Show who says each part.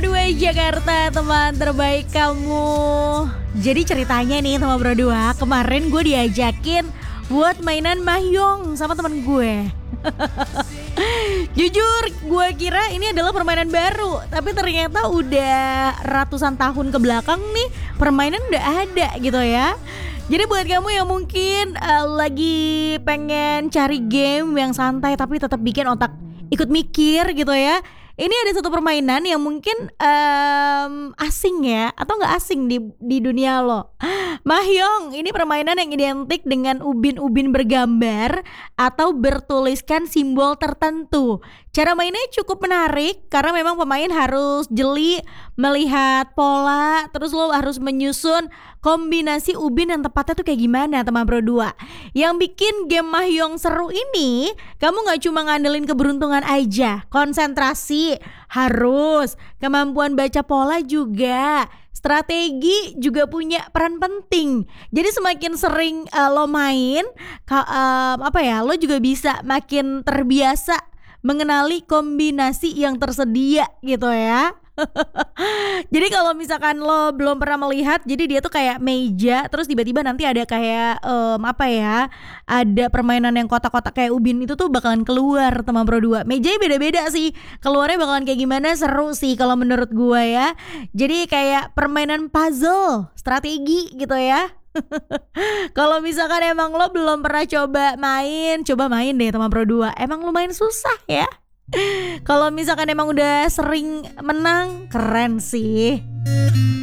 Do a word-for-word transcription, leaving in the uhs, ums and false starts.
Speaker 1: dua Jakarta, teman terbaik kamu. Jadi ceritanya nih teman Bro dua, kemarin gue diajakin buat mainan mahjong sama temen gue. Jujur gue kira ini adalah permainan baru, tapi ternyata udah ratusan tahun ke belakang nih permainan udah ada gitu ya. Jadi buat kamu yang mungkin uh, lagi pengen cari game yang santai tapi tetap bikin otak ikut mikir gitu ya, ini ada satu permainan yang mungkin um, asing ya, atau gak asing di, di dunia lo. Mahjong, ini permainan yang identik dengan ubin-ubin bergambar atau bertuliskan simbol tertentu. Cara mainnya cukup menarik karena memang pemain harus jeli melihat pola, terus lo harus menyusun kombinasi ubin yang tepatnya tuh kayak gimana teman Bro dua. Yang bikin game mahjong seru ini, kamu gak cuma ngandelin keberuntungan aja, konsentrasi harus, kemampuan baca pola juga, strategi juga punya peran penting. Jadi semakin sering uh, lo main, ka, uh, apa ya, lo juga bisa makin terbiasa mengenali kombinasi yang tersedia gitu ya. Jadi kalau misalkan lo belum pernah melihat, jadi dia tuh kayak meja, terus tiba-tiba nanti ada kayak um, apa ya, ada permainan yang kotak-kotak kayak ubin itu tuh bakalan keluar teman Bro dua. Mejanya beda-beda sih, keluarnya bakalan kayak gimana, seru sih kalau menurut gua ya. Jadi kayak permainan puzzle, strategi gitu ya. Kalau misalkan emang lo belum pernah coba main, coba main deh teman Bro dua. Emang lumayan susah ya. Kalau misalkan emang udah sering menang, keren sih.